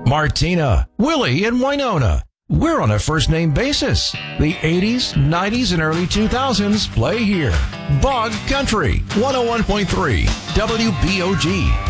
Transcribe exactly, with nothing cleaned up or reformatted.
Martina, Willie, and Winona. We're on a first-name basis. The eighties, nineties, and early two thousands play here. Bog Country, one oh one point three, W B O G.